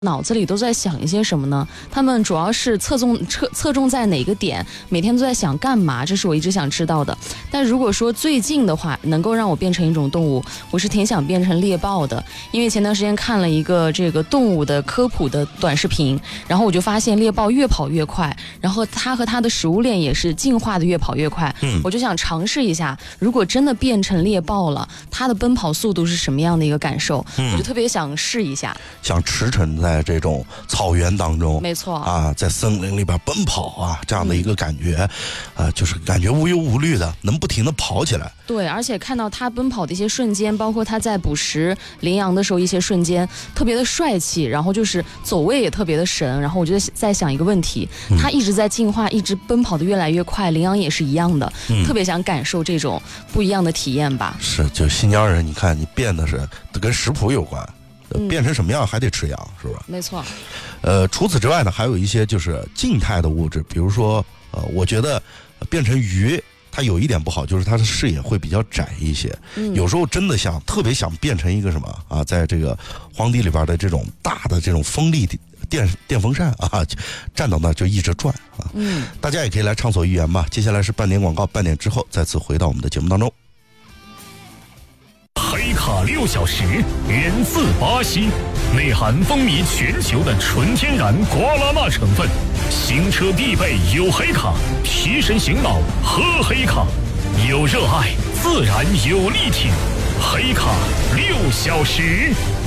脑子里都在想一些什么呢？他们主要是侧重在哪个点，每天都在想干嘛，这是我一直想知道的。但如果说最近的话，能够让我变成一种动物，我是挺想变成猎豹的。因为前段时间看了一个这个动物的科普的短视频，然后我就发现猎豹越跑越快，然后它和它的食物链也是进化的越跑越快。我就想尝试一下，如果真的变成猎豹了，它的奔跑速度是什么样的一个感受？我就特别想试一下， 想驰骋在这种草原当中， 没错啊，在森林里边奔跑啊，这样的一个感觉，就是感觉无忧无虑的，能不停的跑起来。 对，而且看到他奔跑的一些瞬间，包括他在捕食羚羊的时候一些瞬间，特别的帅气，然后就是走位也特别的神。然后我就在想一个问题，他一直在进化，一直奔跑的越来越快，羚羊也是一样的，特别想感受这种不一样的体验吧。 是，就新疆人，你看你变的是跟食谱有关。变成什么样还得吃羊，是吧？ 没错。 除此之外呢，还有一些就是静态的物质，比如说，我觉得变成鱼，它有一点不好，就是它的视野会比较窄一些。有时候真的特别想变成一个什么啊，在这个荒地里边的这种大的这种风力电风扇啊，站到那就一直转啊。大家也可以来畅所欲言吧。接下来是半点广告，半点之后再次回到我们的节目当中。 黑卡6小时，源自巴西，内含风靡全球的纯天然瓜拉纳成分，行车必备有黑卡，提神醒脑喝黑卡，有热爱自然有力挺，黑卡6小时。